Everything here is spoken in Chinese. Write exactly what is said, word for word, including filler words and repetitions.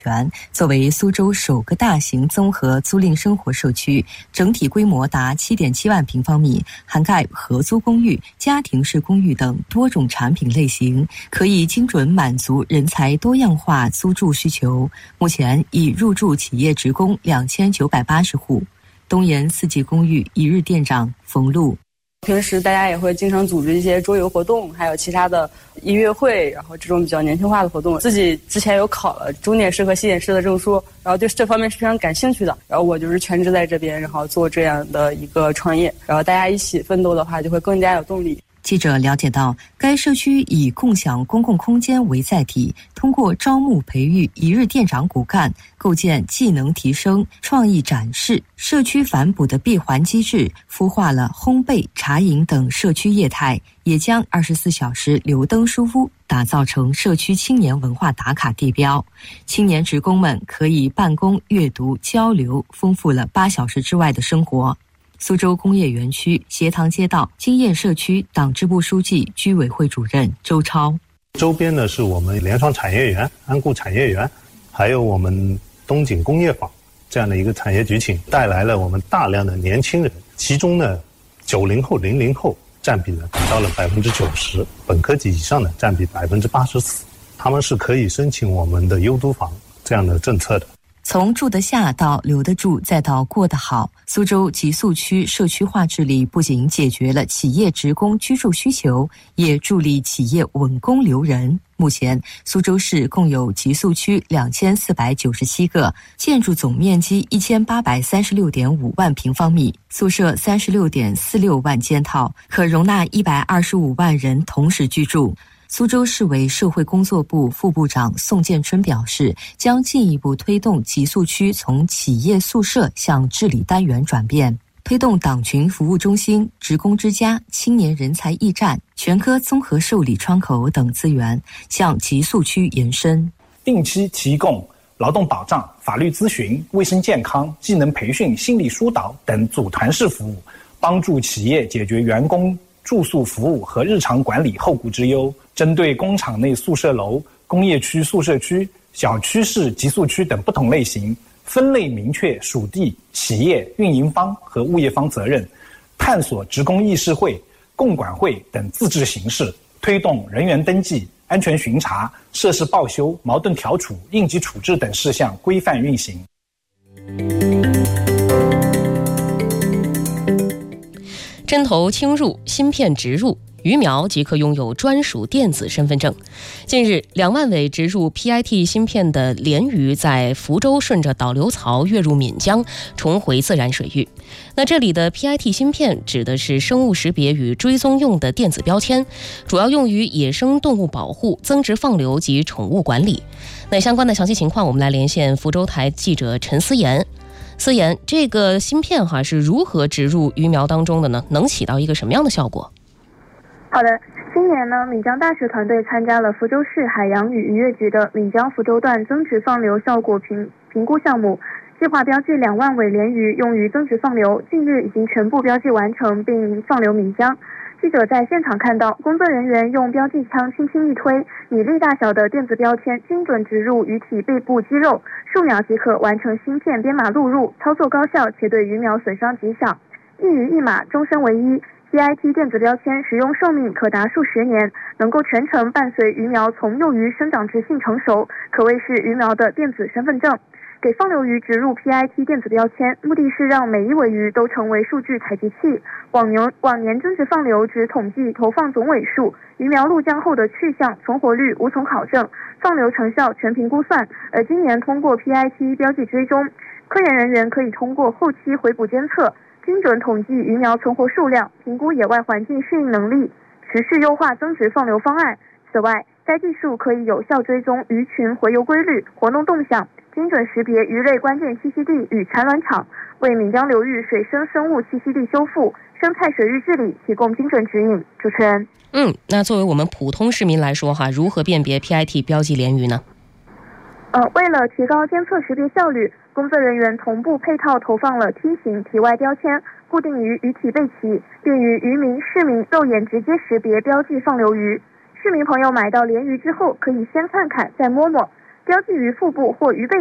作为苏州首个大型综合租赁生活社区，整体规模达 七点七万平方米，涵盖合租公寓、家庭式公寓等多种产品类型，可以精准满足人才多样化租住需求。目前已入驻企业职工两千九百八十户。东岩四季公寓一日店长冯璐， 平时大家也会经常组织一些桌游活动，还有其他的音乐会，然后这种比较年轻化的活动。自己之前有考了钟点师和西点师的证书，然后对这方面是非常感兴趣的。然后我就是全职在这边，然后做这样的一个创业，然后大家一起奋斗的话，就会更加有动力。 记者了解到，该社区以共享公共空间为载体，通过招募培育一日店长骨干，构建技能提升、创意展示、社区反哺的闭环机制，孵化了烘焙、茶饮等社区业态，也将二十四小时留灯书屋打造成社区青年文化打卡地标。青年职工们可以办公、阅读、交流，丰富了八小时之外的生活。苏州工业园区协塘街道经验社区党支部书记、居委会主任周超。 周边呢是我们联创产业园、安固产业园，还有我们东锦工业坊这样的一个产业举起，带来了我们大量的年轻人，其中呢九零后、零零后占比呢达到了百分之九十，本科及以上的占比百分之八十四，他们是可以申请我们的优租房这样的政策的。 从住得下到留得住再到过得好，苏州极速区社区化治理不仅解决了企业职工居住需求，也助力企业稳工留人。目前苏州市共有极速区两千四百九十七个，建筑总面积一千八百三十六点五万平方米，宿舍三十六点四六万间套，可容纳一百二十五万人同时居住。苏州市委社会工作部副部长宋建春表示，将进一步推动极速区从企业宿舍向治理单元转变，推动党群服务中心、职工之家、青年人才驿站、全科综合受理窗口等资源向极速区延伸， 定期提供劳动保障、法律咨询、卫生健康、技能培训、心理疏导等组团式服务，帮助企业解决员工住宿服务和日常管理后顾之忧。针对工厂内宿舍楼、工业区宿舍区、小区式极速区等不同类型，分类明确属地、企业、运营方和物业方责任，探索职工议事会、共管会等自治形式，推动人员登记、安全巡查、设施报修、矛盾调处、应急处置等事项规范运行。 针头轻入，芯片直入，鱼苗即可拥有专属电子身份证。近日，两万尾植入 P I T 芯片的鲢鱼在福州顺着导流槽跃入岷江，重回自然水域。那这里的 P I T 芯片指的是生物识别与追踪用的电子标签，主要用于野生动物保护、增值放流及宠物管理。那相关的详细情况，我们来连线福州台记者陈思妍。思妍，这个芯片哈是如何植入鱼苗当中的呢？能起到一个什么样的效果？ 好的，今年呢，岷江大学团队参加了福州市海洋与渔业局的岷江福州段增值放流效果评评估项目，计划标记两万尾鲢鱼用于增值放流，近日已经全部标记完成并放流岷江。记者在现场看到，工作人员用标记枪轻轻一推，米粒大小的电子标签精准植入鱼体背部肌肉，数秒即可完成芯片编码录入，操作高效且对鱼苗损伤极小。一鱼一码，终身唯一。P I T 电子标签使用寿命可达数十年，能够全程伴随鱼苗从幼鱼生长至性成熟，可谓是鱼苗的电子身份证。给放流鱼植入 P I T 电子标签，目的是让每一尾鱼都成为数据采集器。往年往年增值放流只统计投放总尾数，鱼苗入江后的去向、存活率无从考证，放流成效全凭估算。而今年通过 P I T 标记追踪，科研人员可以通过后期回补监测，精准统计鱼苗存活数量，评估野外环境适应能力，持续优化增值放流方案。此外，该技术可以有效追踪鱼群回游规律、活动动向，精准识别鱼类关键栖息地与产卵场，为岷江流域水生生物栖息地修复、生态水域治理提供精准指引。主持人， 嗯，那作为我们普通市民来说哈，如何辨别 P I T 标记鲢鱼呢？ 呃，为了提高监测识别效率，工作人员同步配套投放了梯形体外标签，固定于鱼体背鳍，便于渔民、市民肉眼直接识别标记放流鱼。市民朋友买到鲢鱼之后，可以先看看再摸摸，对标记于腹部或鱼背